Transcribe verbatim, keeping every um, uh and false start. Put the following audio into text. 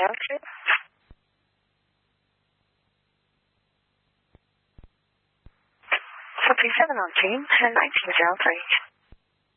help you? fifty-seven on team and nineteen zero three.